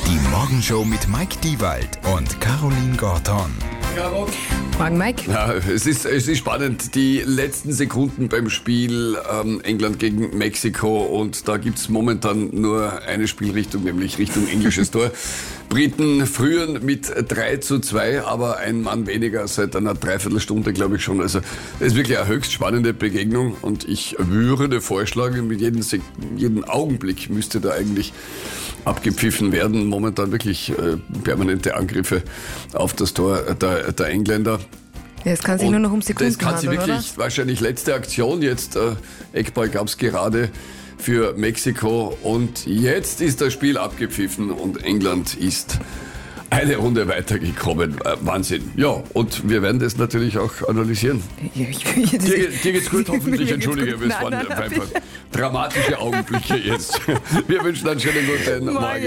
Die Morgenshow mit Mike Diewald und Caroline Gorton. Morgen, Mike. Ja, es ist spannend. Die letzten Sekunden beim Spiel England gegen Mexiko, und da gibt's momentan nur eine Spielrichtung, nämlich Richtung englisches Tor. Briten führen mit 3:2, aber ein Mann weniger seit einer Dreiviertelstunde, glaube ich schon. Also das ist wirklich eine höchst spannende Begegnung, und ich würde vorschlagen, mit jedem Augenblick müsste da eigentlich abgepfiffen werden. Momentan wirklich permanente Angriffe auf das Tor der Engländer. Ja, es kann sich nur noch um Sekunden Das kann sie handeln, wirklich, oder? wahrscheinlich letzte Aktion jetzt. Eckball gab es gerade für Mexiko, und jetzt ist das Spiel abgepfiffen und England ist eine Runde weitergekommen. Wahnsinn. Ja, und wir werden das natürlich auch analysieren. Dir geht's gut, hoffentlich. Entschuldige, es waren einfach dramatische Augenblicke jetzt. Wir wünschen einen schönen guten Morgen.